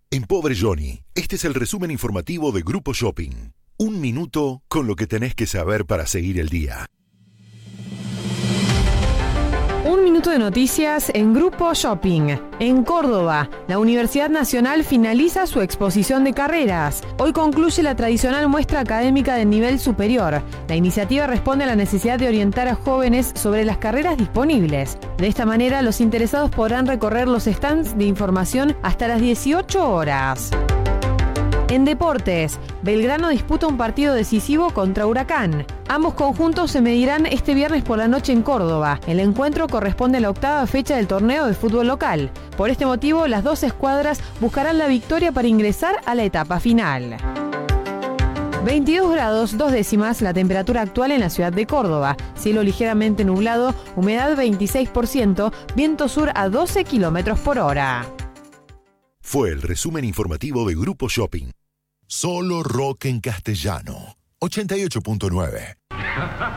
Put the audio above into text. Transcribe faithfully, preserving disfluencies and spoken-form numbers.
En Pobre Johnny, este es el resumen informativo de Grupo Shopping. Un minuto con lo que tenés que saber para seguir el día. Un minuto de noticias en Grupo Shopping. En Córdoba, la Universidad Nacional finaliza su exposición de carreras. Hoy concluye la tradicional muestra académica del nivel superior. La iniciativa responde a la necesidad de orientar a jóvenes sobre las carreras disponibles. De esta manera, los interesados podrán recorrer los stands de información hasta las dieciocho horas. En deportes, Belgrano disputa un partido decisivo contra Huracán. Ambos conjuntos se medirán este viernes por la noche en Córdoba. El encuentro corresponde a la octava fecha del torneo de fútbol local. Por este motivo, las dos escuadras buscarán la victoria para ingresar a la etapa final. veintidós grados, dos décimas la temperatura actual en la ciudad de Córdoba. Cielo ligeramente nublado, humedad veintiséis por ciento, viento sur a doce kilómetros por hora. Fue el resumen informativo de Grupo Shopping. Solo rock en castellano. ochenta y ocho punto nueve.